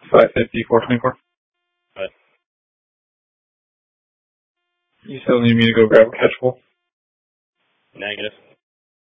550, 424. What? You still need me to go grab a catchable? Negative.